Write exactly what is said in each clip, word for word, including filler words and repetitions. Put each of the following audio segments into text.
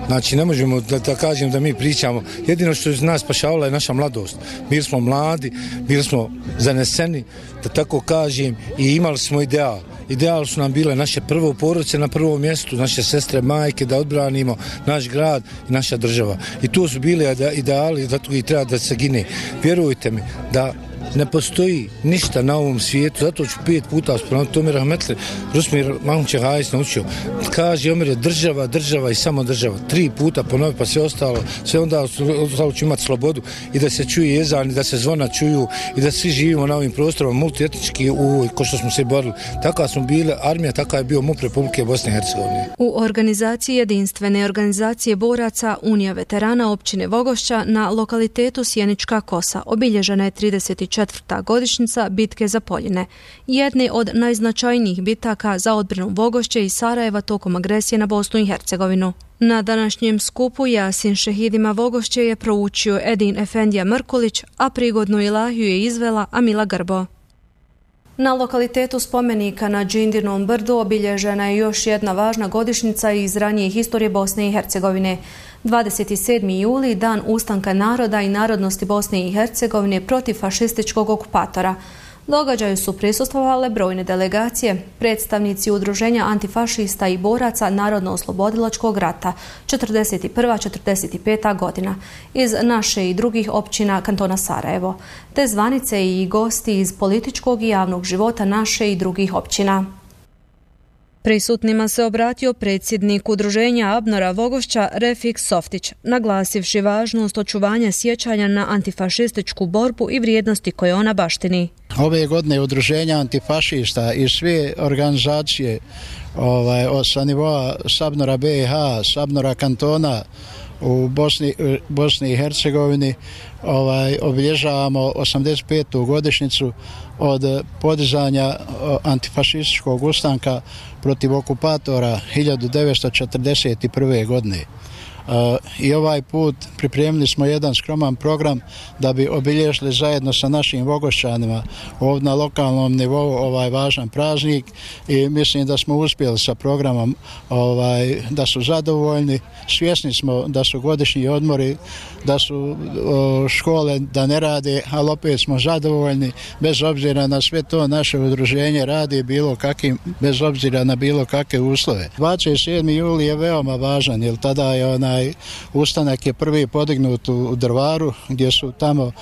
Znači ne možemo da, da kažem da mi pričamo, jedino što je nas spašavala je naša mladost. Bili smo mladi, bili smo zaneseni, da tako kažem, i imali smo ideal. Ideal su nam bile naše prvo porodice na prvom mjestu, naše sestre, majke, da odbranimo naš grad i naša država. I tu su bili ideali, zato i treba da se gine. Vjerujte mi da ne postoji ništa na ovom svijetu, zato ću pet puta spomenuti Tomir Rahmetli, Rusmir Mahmuće Hajs naučio. Kaže Omer je država, država i samo država. Tri puta ponovi, pa sve ostalo, sve onda ostalo ću imati slobodu i da se čuje jezan, i da se zvona čuju i da svi živimo na ovim prostorima multietnički, u ko što smo se borili. Takva smo bili armija, takav je bio M U P Republike Bosne i Hercegovine. U organizaciji jedinstvene organizacije boraca Unija veterana općine Vogošća na lokalitetu Sjenička Kosa obilježena je trideset četvrta godišnjica bitke za Poljine, jedne od najznačajnijih bitaka za odbranu Vogošće i Sarajeva tokom agresije na Bosnu i Hercegovinu. Na današnjem skupu Jasin šehidima Vogošće je proučio Edin Efendija Mrkulić, a prigodnu ilahiju je izvela Amila Grbo. Na lokalitetu spomenika na Đindinom brdu obilježena je još jedna važna godišnjica iz ranije historije Bosne i Hercegovine. dvadeset sedmi juli, dan ustanka naroda i narodnosti Bosne i Hercegovine protiv fašističkog okupatora. Događaju su prisustvovale brojne delegacije, predstavnici udruženja antifašista i boraca Narodno-oslobodilačkog rata četrdeset prva do četrdeset peta godina iz naše i drugih općina kantona Sarajevo, te zvanice i gosti iz političkog i javnog života naše i drugih općina. Prisutnima se obratio predsjednik udruženja Abnora Vogošća Refik Softić, naglasivši važnost očuvanja sjećanja na antifašističku borbu i vrijednosti koje ona baštini. Ove godine udruženja antifašista i sve organizacije ovaj, sa nivoa Sabnora B i H, Sabnora kantona u Bosni, Bosni i Hercegovini ovaj, obilježavamo osamdeset petu godišnjicu od podizanja antifašističkog ustanka protiv okupatora hiljadu devetsto četrdeset prve. godine. Uh, I ovaj put pripremili smo jedan skroman program da bi obilježili zajedno sa našim Vogošćanima ovdje na lokalnom nivou ovaj važan praznik i mislim da smo uspjeli sa programom, ovaj, da su zadovoljni. Svjesni smo da su godišnji odmori, da su uh, škole da ne rade, ali opet smo zadovoljni bez obzira na sve to naše udruženje radi bilo kakim, bez obzira na bilo kakve uslove. dvadeset sedmi juli je veoma važan jer tada je onaj ustanak je prvi podignut u Drvaru gdje su tamo uh,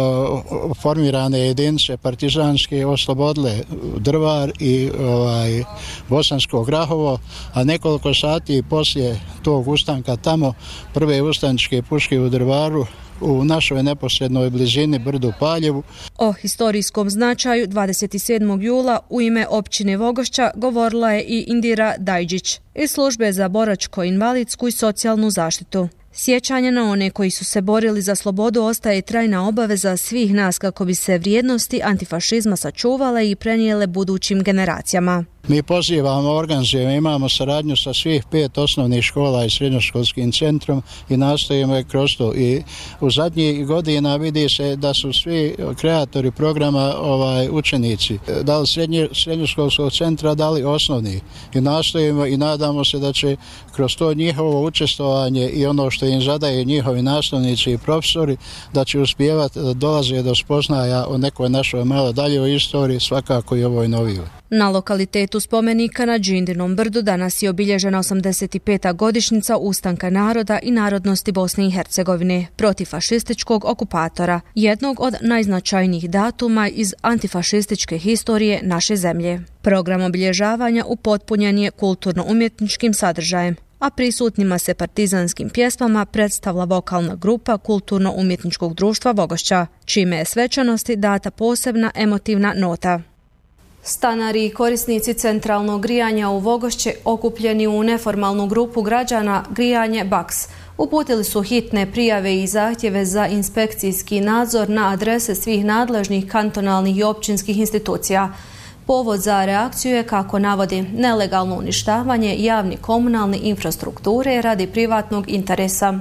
formirane jedinice partizanske oslobodile Drvar i ovaj, Bosansko Grahovo, a nekoliko sati poslije tog ustanka tamo prve ustaničke puške u Drvaru u našoj neposrednoj blizini brdu Paljevu. O historijskom značaju dvadeset sedmog jula u ime općine Vogošća govorila je i Indira Dajđić iz službe za boračko-invalidsku i socijalnu zaštitu. Sjećanje na one koji su se borili za slobodu ostaje trajna obaveza svih nas kako bi se vrijednosti antifašizma sačuvale i prenijele budućim generacijama. Mi pozivamo, organizujemo, imamo saradnju sa svih pet osnovnih škola i srednjoškolskim centrom i nastojimo je kroz to. I u zadnjih godina vidi se da su svi kreatori programa ovaj, učenici, da li srednje, srednjoškolskog centra, da li osnovni. I nastojimo i nadamo se da će kroz to njihovo učestvovanje i ono što im zadaje njihovi nastavnici i profesori, da će uspijevati da dolaze do spoznaja o nekoj našoj malo daljoj istoriji, svakako i ovoj novijoj. Na lokalitetu spomenika na Đindinom brdu danas je obilježena osamdeset peta godišnjica ustanka naroda i narodnosti Bosne i Hercegovine protiv fašističkog okupatora, jednog od najznačajnijih datuma iz antifašističke historije naše zemlje. Program obilježavanja upotpunjen je kulturno-umjetničkim sadržajem, a prisutnima se partizanskim pjesmama predstavila vokalna grupa Kulturno-umjetničkog društva Vogošća, čime je svečanosti data posebna emotivna nota. Stanari i korisnici centralnog grijanja u Vogošće, okupljeni u neformalnu grupu građana Grijanje Baks, uputili su hitne prijave i zahtjeve za inspekcijski nadzor na adrese svih nadležnih kantonalnih i općinskih institucija. Povod za reakciju je, kako navodi, nelegalno uništavanje javne komunalne infrastrukture radi privatnog interesa.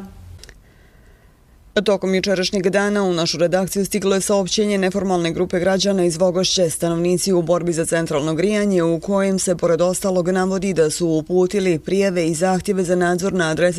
Tokom jučerašnjeg dana u našu redakciju stiglo je saopćenje neformalne grupe građana iz Vogošće, stanovnici u borbi za centralno grijanje, u kojem se pored ostalog navodi da su uputili prijave i zahtjeve za nadzor na adresi